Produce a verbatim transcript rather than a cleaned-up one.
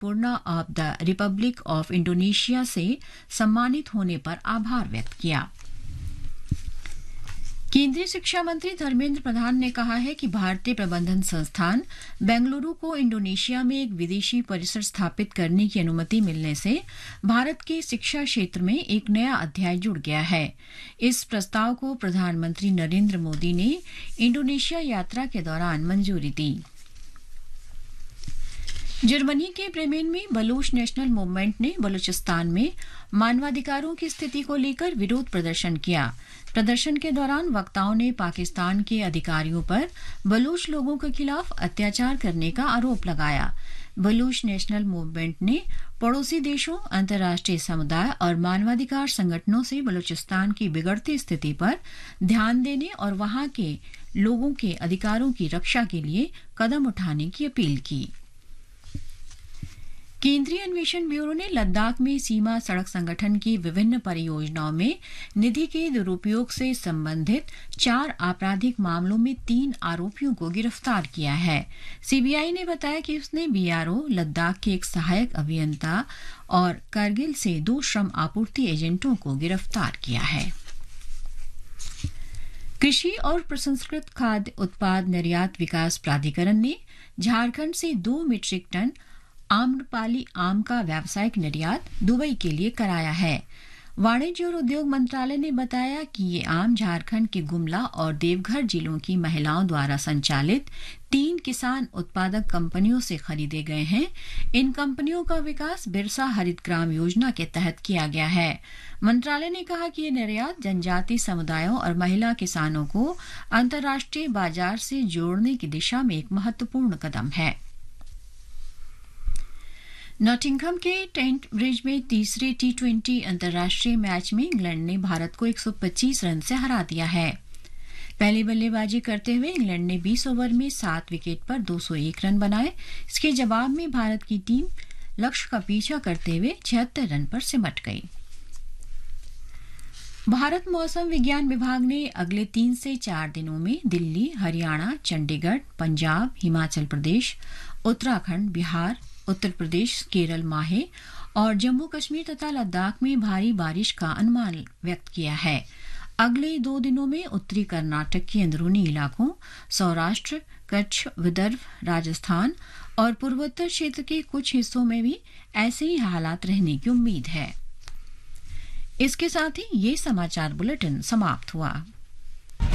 Purna of the Republic of Indonesia से सम्मानित होने पर आभार व्यक्त किया। केंद्रीय शिक्षा मंत्री धर्मेंद्र प्रधान ने कहा है कि भारतीय प्रबंधन संस्थान बेंगलुरु को इंडोनेशिया में एक विदेशी परिसर स्थापित करने की अनुमति मिलने से भारत के शिक्षा क्षेत्र में एक नया अध्याय जुड़ गया है। इस प्रस्ताव को प्रधानमंत्री नरेंद्र मोदी ने इंडोनेशिया यात्रा के दौरान मंजूरी दी। जर्मनी के ब्रेमेन में बलूच नेशनल मूवमेंट ने बलूचिस्तान में मानवाधिकारों की स्थिति को लेकर विरोध प्रदर्शन किया। प्रदर्शन के दौरान वक्ताओं ने पाकिस्तान के अधिकारियों पर बलूच लोगों के खिलाफ अत्याचार करने का आरोप लगाया। बलूच नेशनल मूवमेंट ने पड़ोसी देशों, अंतर्राष्ट्रीय समुदाय और मानवाधिकार संगठनों से बलूचिस्तान की बिगड़ती स्थिति पर ध्यान देने और वहां के लोगों के अधिकारों की रक्षा के लिए कदम उठाने की अपील की। केंद्रीय अन्वेषण ब्यूरो ने लद्दाख में सीमा सड़क संगठन की विभिन्न परियोजनाओं में निधि के दुरुपयोग से संबंधित चार आपराधिक मामलों में तीन आरोपियों को गिरफ्तार किया है। सीबीआई ने बताया कि उसने बीआरओ, लद्दाख के एक सहायक अभियंता और कारगिल से दो श्रम आपूर्ति एजेंटों को गिरफ्तार किया है। कृषि और प्रसंस्कृत खाद्य उत्पाद निर्यात विकास प्राधिकरण ने झारखंड से दो मीट्रिक टन आम्रपाली आम का व्यावसायिक निर्यात दुबई के लिए कराया है। वाणिज्य और उद्योग मंत्रालय ने बताया कि ये आम झारखंड के गुमला और देवघर जिलों की महिलाओं द्वारा संचालित तीन किसान उत्पादक कंपनियों से खरीदे गए हैं। इन कंपनियों का विकास बिरसा हरित ग्राम योजना के तहत किया गया है। मंत्रालय ने कहा कि ये निर्यात जनजाति समुदायों और महिला किसानों को अंतर्राष्ट्रीय बाजार से जोड़ने की दिशा में एक महत्वपूर्ण कदम है। नॉटिंघम के टेंट ब्रिज में तीसरे टी ट्वेंटी अंतर्राष्ट्रीय मैच में इंग्लैंड ने भारत को एक सौ पच्चीस रन से हरा दिया है। पहली बल्लेबाजी करते हुए इंग्लैंड ने बीस ओवर में सात विकेट पर दो सौ एक रन बनाए। इसके जवाब में भारत की टीम लक्ष्य का पीछा करते हुए छिहत्तर रन पर सिमट गई। भारत मौसम विज्ञान विभाग ने अगले तीन से चार दिनों में दिल्ली, हरियाणा, चंडीगढ़, पंजाब, हिमाचल प्रदेश, उत्तराखंड, बिहार, उत्तर प्रदेश, केरल, माहे और जम्मू कश्मीर तथा लद्दाख में भारी बारिश का अनुमान व्यक्त किया है। अगले दो दिनों में उत्तरी कर्नाटक के अंदरूनी इलाकों, सौराष्ट्र, कच्छ, विदर्भ, राजस्थान और पूर्वोत्तर क्षेत्र के कुछ हिस्सों में भी ऐसे ही हालात रहने की उम्मीद है। इसके साथ ही ये समाचार बुलेटिन समाप्त हुआ।